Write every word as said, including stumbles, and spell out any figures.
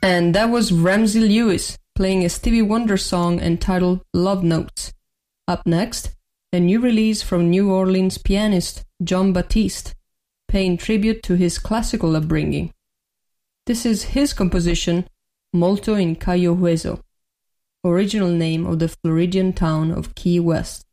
And that was Ramsey Lewis playing a Stevie Wonder song entitled Love Notes. Up next, a new release from New Orleans pianist Jon Batiste, paying tribute to his classical upbringing. This is his composition, Molto in Cayo Hueso, original name of the Floridian town of Key West.